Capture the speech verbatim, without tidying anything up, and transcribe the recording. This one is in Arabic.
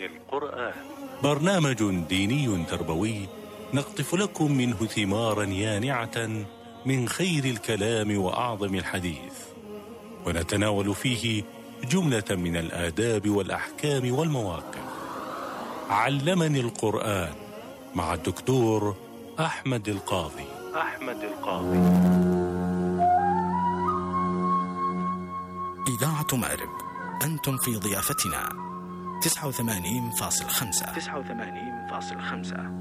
القرآن، برنامج ديني تربوي نقطف لكم منه ثمارا يانعة من خير الكلام وأعظم الحديث، ونتناول فيه جملة من الآداب والأحكام والمواقف. علمني القرآن مع الدكتور أحمد القاضي. أحمد القاضي. إذاعة مأرب، أنتم في ضيافتنا. تسعة وثمانين فاصل خمسة. تسعة وثمانين فاصل خمسة.